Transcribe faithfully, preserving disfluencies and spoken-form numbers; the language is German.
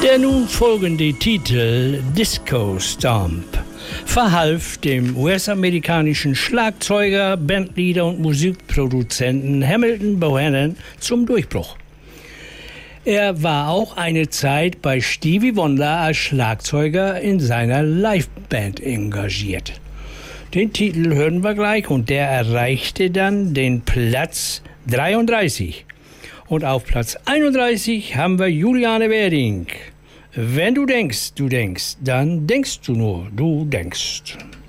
Der nun folgende Titel Disco Stomp verhalf dem U S-amerikanischen Schlagzeuger, Bandleader und Musikproduzenten Hamilton Bohannon zum Durchbruch. Er war auch eine Zeit bei Stevie Wonder als Schlagzeuger in seiner Liveband engagiert. Den Titel hören wir gleich und der erreichte dann den Platz dreiunddreißig. Und auf Platz einunddreißig haben wir Juliane Werding. Wenn du denkst, du denkst, dann denkst du nur, du denkst.